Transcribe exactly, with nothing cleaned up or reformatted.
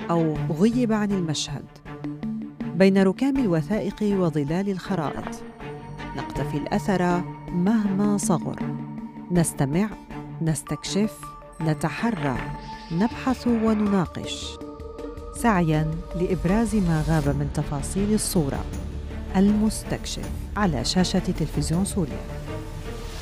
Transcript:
أو غيب عن المشهد. بين ركام الوثائق وظلال الخرائط نقتفي الأثر مهما صغر، نستمع، نستكشف، نتحرى، نبحث ونناقش، سعياً لإبراز ما غاب من تفاصيل الصورة. المستكشف على شاشة تلفزيون سوريا.